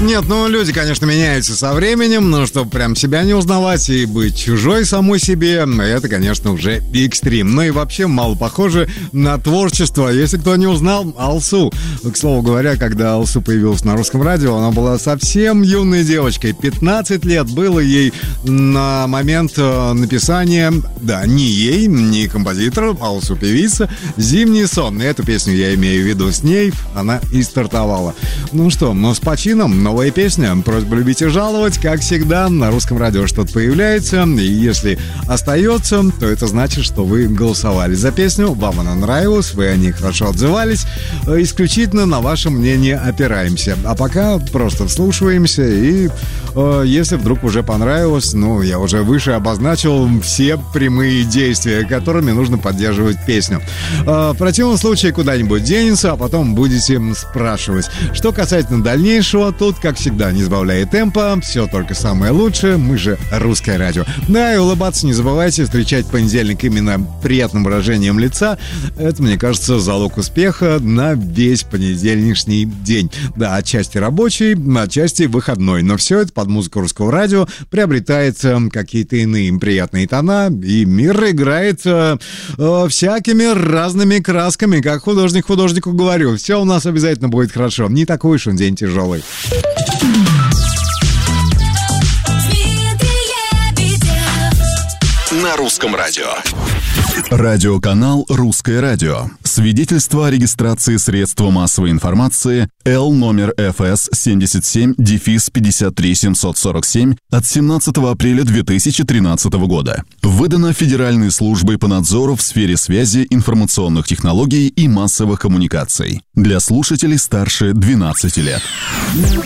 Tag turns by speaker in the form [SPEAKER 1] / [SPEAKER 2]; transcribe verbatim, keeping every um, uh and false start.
[SPEAKER 1] Нет, ну люди, конечно, меняются со временем, но чтобы прям себя не узнавать и быть чужой самой себе, это, конечно, уже экстрим. Ну и вообще мало похоже на творчество. Если кто не узнал, Алсу. К слову говоря, когда Алсу появилась на русском радио, она была совсем юной девочкой. пятнадцать лет было ей на момент написания, да, не ей, не композитор, Алсу певица, «Зимний сон». И эту песню я имею в виду, с ней она и стартовала. Ну что, ну с почином, новая песня. Просьба любить и жаловать. Как всегда, на русском радио что-то появляется. И если остается, то это значит, что вы голосовали за песню, вам она нравилась, вы о ней хорошо отзывались. Исключительно на ваше мнение опираемся. А пока просто вслушиваемся. И э, если вдруг уже понравилось, ну, я уже выше обозначил все прямые действия, которыми нужно поддерживать песню. Э, в противном случае куда-нибудь денется, а потом будете спрашивать. Что касательно дальнейшего, тут, как всегда, не сбавляя темпа, все только самое лучшее, мы же русское радио. Да, и улыбаться не забывайте, встречать понедельник именно приятным выражением лица. Это, мне кажется, залог успеха на весь понедельничный день. Да, отчасти рабочий, отчасти выходной, но все это под музыку русского радио приобретает э, какие-то иные приятные тона, и мир играет э, э, всякими разными красками, как художник художнику говорю. Все у нас обязательно будет хорошо, не такой уж он день тяжелый.
[SPEAKER 2] На русском радио.
[SPEAKER 3] Радиоканал «Русское радио». Свидетельство о регистрации средства массовой информации Л номер эф эс семьдесят семь пятьдесят три семьсот сорок семь от семнадцатого апреля две тысячи тринадцатого года. Выдано Федеральной службой по надзору в сфере связи, информационных технологий и массовых коммуникаций. Для слушателей старше двенадцати лет.